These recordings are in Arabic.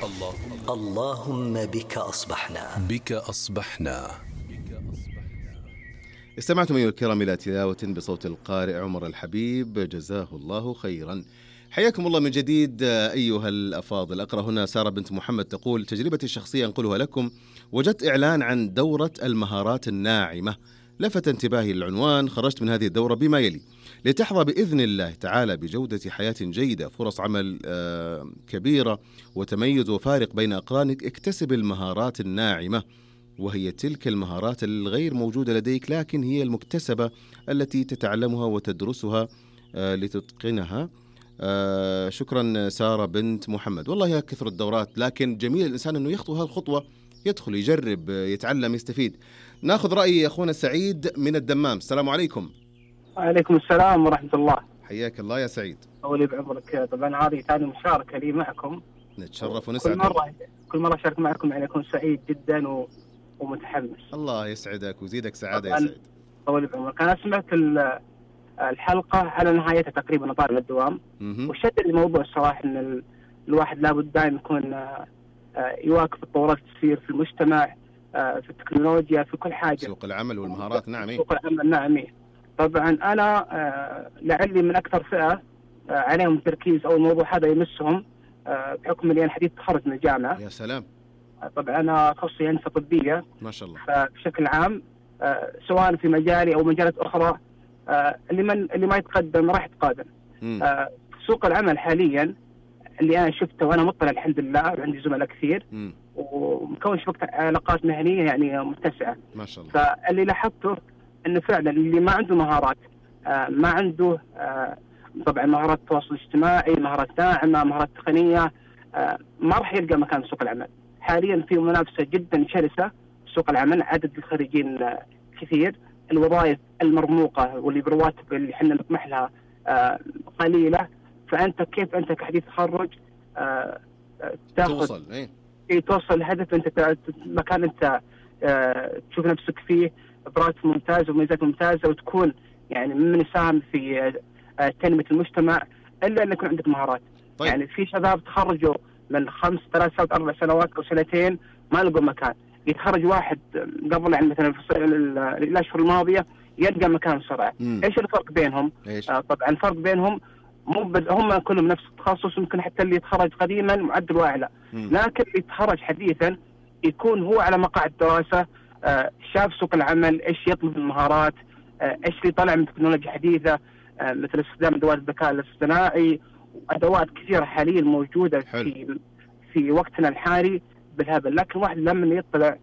اللهم بك أصبحنا. استمعتم أيها الكرام إلى تلاوة بصوت القارئ عمر الحبيب جزاه الله خيرا. حياكم الله من جديد أيها الأفاضل. أقرأ هنا سارة بنت محمد تقول: تجربتي الشخصية أنقلها لكم. وجدت إعلان عن دورة المهارات الناعمة، لفت انتباهي للعنوان. خرجت من هذه الدورة بما يلي: لتحظى بإذن الله تعالى بجودة حياة جيدة، فرص عمل كبيرة، وتميز وفارق بين أقرانك. اكتسب المهارات الناعمة، وهي تلك المهارات الغير موجودة لديك لكن هي المكتسبة التي تتعلمها وتدرسها لتتقنها. شكرا سارة بنت محمد. والله يا كثر الدورات، لكن جميل الإنسان أنه يخطو هذه الخطوة، يدخل يجرب يتعلم يستفيد. ناخذ رأي أخونا سعيد من الدمام. السلام عليكم. وعليكم السلام ورحمة الله. حياك الله يا سعيد. أولي بعمرك. طبعا هذه ثاني مشاركة لي معكم. نتشرف ونسعد. كل مرة أشارك معكم يعني أكون سعيد جدا ومتحمس. الله يسعدك ويزيدك سعادة يا سعيد. أولي بعمرك. أنا سمعت الحلقة على نهايتها تقريبا طالع الدوام، وشدني الموضوع الصراحة إن الواحد لابد دائما يكون يواكب التطورات تصير في المجتمع، في التكنولوجيا، في كل حاجة، سوق العمل والمهارات. نعم. سوق العمل. نعم. طبعا أنا لعلي من أكثر فئة عليهم تركيز أو الموضوع هذا يمسهم، بحكم أني أنا حديث تخرج من الجامعة. يا سلام. طبعا أنا تخصصي هندسة طبية ما شاء الله. فبشكل عام سواء في مجالي أو مجالات أخرى، اللي ما يتقدم راح يتقادم. سوق العمل حاليا اللي أنا شفته وأنا مطلع الحمد لله، عندي زملاء كثير ومكون شبكة علاقات مهنية يعني متسعة. ما شاء الله. فاللي لاحظته إنه فعلا اللي ما عنده مهارات، ما عنده طبعا مهارات التواصل الاجتماعي، مهارات ناعمة، مهارات تقنية، ما راح يلقى مكان في سوق العمل. حاليا في منافسة جدا شرسة في سوق العمل، عدد الخريجين كثير، الوظائف المرموقة واللي برواتب اللي احنا نطمح لها قليلة. فأنت كيف أنت كحديث تخرج توصل توصل الهدف، أنت مكان أنت تشوف نفسك فيه براتب ممتاز وميزات ممتازة، وتكون يعني من يساهم في تنمية المجتمع، إلا أن يكون عندك مهارات. طيب. يعني في شباب تخرجوا من 5 3 سنوات 4 سنوات أو سنتين ما لقوا مكان. يتخرج واحد قبل يعني مثلا في الأشهر الماضية يلقى مكان بسرعة. إيش الفرق بينهم؟ طبعا الفرق بينهم هم كلهم نفس التخصص، يمكن حتى اللي يتخرج قديما معدل أعلى، لكن اللي يتخرج حديثا يكون هو على مقاعد دراسة، شاف سوق العمل إيش يطلب من المهارات، إيش اللي طلع من تكنولوجيا حديثة، مثل استخدام أدوات الذكاء الاصطناعي وأدوات كثيرة حاليا موجودة في وقتنا الحالي بالهبل. لكن واحد لما يطلع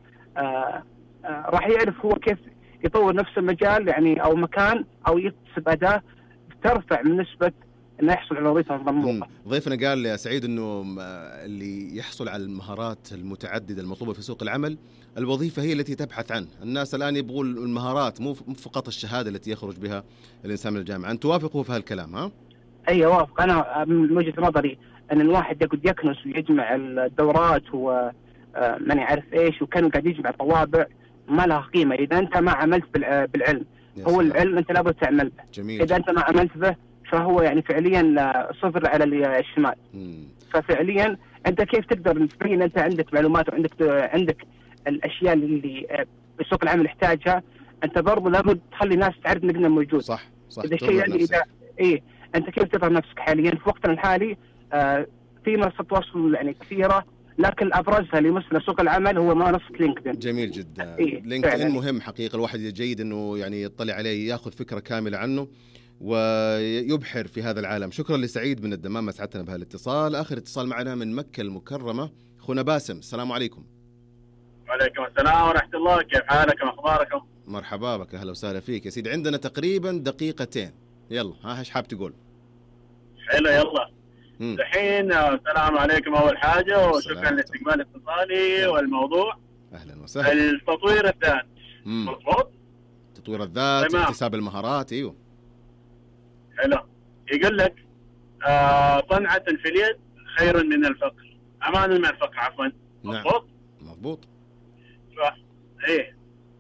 راح يعرف هو كيف يطور نفس المجال يعني أو مكان أو يكتسب أداة ترفع من نسبة انه يحصل على وظيفه مرموقه. ضيفنا قال يا سعيد انه اللي يحصل على المهارات المتعدده المطلوبه في سوق العمل، الوظيفه هي التي تبحث عنها. الناس الان يبغوا المهارات، مو فقط الشهاده التي يخرج بها الانسان من الجامعه. انت توافقوا في هالكلام؟ ها؟ اي اوافق. انا من وجهه نظري ان الواحد يقعد يكنس ويجمع الدورات ومن يعرف ايش، وكان قاعد يجمع طوابع ما لها قيمه اذا انت ما عملت بالعلم. هو العلم انت لابد تعمل به. جميل. اذا انت ما عملت به فهو يعني فعليا صفر على الشمال. ففعليا انت كيف تقدر تبين انت عندك معلومات وعندك الاشياء اللي سوق العمل يحتاجها، انت برضه لابد تخلي الناس تعرف انك موجود. صح. اذا شيء يعني اذا انت كيف تظهر نفسك حاليا في وقتنا الحالي؟ في منصات تواصل يعني كثيره، لكن ابرزها اللي يمثل سوق العمل هو منصه لينكدين. جميل جدا. لينكدين مهم حقيقه، الواحد جيد انه يعني يطلع عليه، ياخذ فكره كامله عنه ويبحر في هذا العالم. شكرا لسعيد من الدمام، اسعدتنا بهالاتصال. اخر اتصال معنا من مكة المكرمة، اخونا باسم. السلام عليكم. وعليكم السلام ورحمة الله. كيف حالكم؟ اخباركم؟ مرحبا بك، اهلا وسهلا فيك يا سيدي. عندنا تقريبا دقيقتين، يلا ها ايش حاب تقول؟ حلو يلا. الحين السلام عليكم اول حاجة، وشكرا لاستقبال اتصالي والموضوع. اهلا وسهلا. التطوير الذات. مضبوط؟ تطوير الذات، اكتساب المهارات. ايوه حلو. يقول لك صنعة في اليد خير من الفقر، امان من الفقر عفوا. مضبوط؟ نعم. مضبوط. ايه.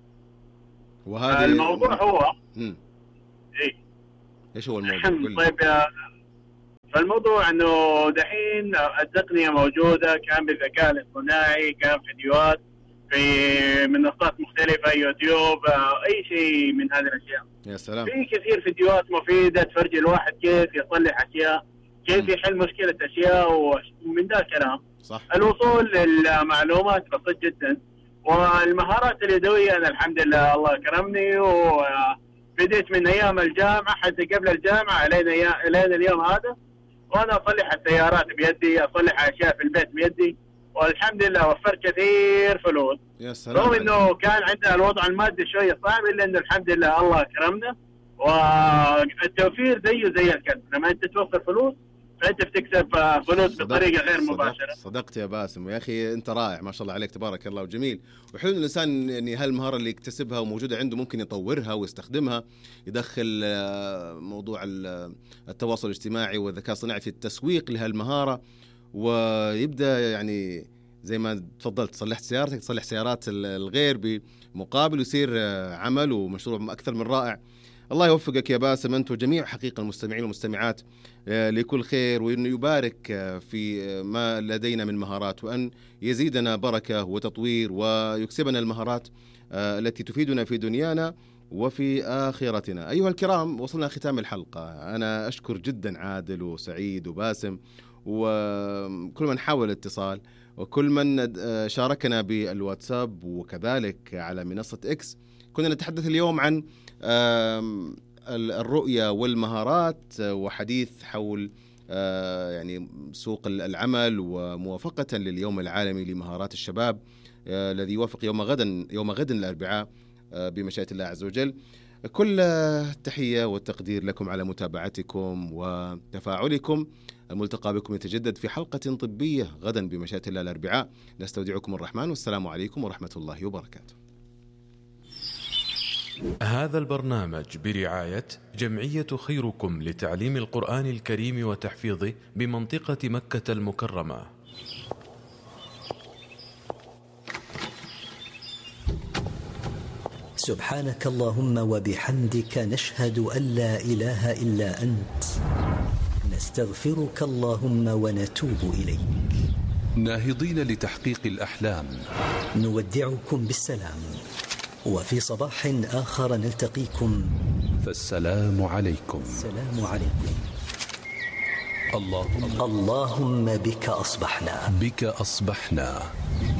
وهذا الموضوع هو ايش هو الموضوع؟ طيب يا فالموضوع انه دحين التقنيه موجوده، كان بالذكاء الاصطناعي، كان فيديوهات في منصات مختلفه، يوتيوب، اي شيء من هذه الاشياء. يا سلام. في كثير فيديوهات مفيده تفرجي الواحد كيف يصلح اشياء، كيف يحل مشكله اشياء، ومن ذا الكلام صح. الوصول للمعلومات بسيط جدا. والمهارات اليدويه انا الحمد لله الله كرمني، وبديت من ايام الجامعه حتى قبل الجامعه الين اليوم هذا، وانا اصلح السيارات بيدي، اصلح اشياء في البيت بيدي، والحمد لله وفرت كثير فلوس. يا سلام. رغم انه كان عندنا الوضع المادي شويه صعب، الا انه الحمد لله الله كرمنا. والتوفير زي الكلب، لما انت توفر فلوس فانت بتكسب فلوس بطريقه غير مباشره. صدقت يا باسم، ويا اخي انت رائع ما شاء الله عليك تبارك الله، وجميل وحلو الانسان يعني هالمهاره اللي يكتسبها وموجوده عنده ممكن يطورها ويستخدمها، يدخل موضوع التواصل الاجتماعي والذكاء الصناعي في التسويق لهالمهاره، ويبدا يعني زي ما تفضلت صلحت سيارتك تصلح سيارات الغير بمقابل، ويصير عمل ومشروع اكثر من رائع. الله يوفقك يا باسم أنت وجميع حقيقة المستمعين والمستمعات لكل خير، وأن يبارك في ما لدينا من مهارات، وأن يزيدنا بركة وتطوير ويكسبنا المهارات التي تفيدنا في دنيانا وفي آخرتنا. أيها الكرام، وصلنا ختام الحلقة. أنا أشكر جدا عادل وسعيد وباسم وكل من حاول الاتصال وكل من شاركنا بالواتساب وكذلك على منصة إكس. كنا نتحدث اليوم عن الرؤية والمهارات وحديث حول يعني سوق العمل، وموافقة لليوم العالمي لمهارات الشباب الذي يوافق يوم غد الأربعاء بمشيئة الله عز وجل. كل التحية والتقدير لكم على متابعتكم وتفاعلكم. الملتقى بكم يتجدد في حلقة طبية غدا بمشيئة الله الأربعاء. نستودعكم الرحمن، والسلام عليكم ورحمة الله وبركاته. هذا البرنامج برعاية جمعية خيركم لتعليم القرآن الكريم وتحفيظه بمنطقة مكة المكرمة. سبحانك اللهم وبحمدك، نشهد أن لا إله إلا أنت، نستغفرك اللهم ونتوب إليك. ناهضين لتحقيق الأحلام، نودعكم بالسلام، وفي صباح آخر نلتقيكم، فالسلام عليكم. السلام عليكم. اللهم بك أصبحنا، بك أصبحنا.